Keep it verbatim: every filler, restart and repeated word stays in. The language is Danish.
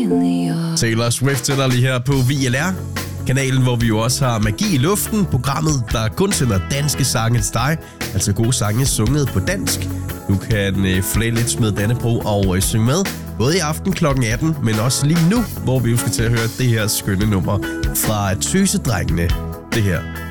Taylor Swift til dig lige her på V L R. Kanalen, hvor vi jo også har Magi i Luften. Programmet, der kun sender danske sange til dig. Altså gode sange sunget på dansk. Du kan øh, flæde lidt smid Dannebro og øh, synge med. Både i aften klokken atten, men også lige nu, hvor vi jo skal til at høre det her skønne nummer fra Tøsedrengene. Det her